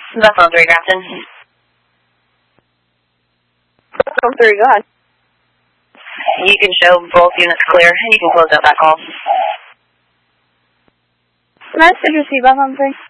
Buffalo 3, Grafton. Buffalo 3, go ahead. You can show both units clear, and you can close out that call. Message received, Buffalo 3.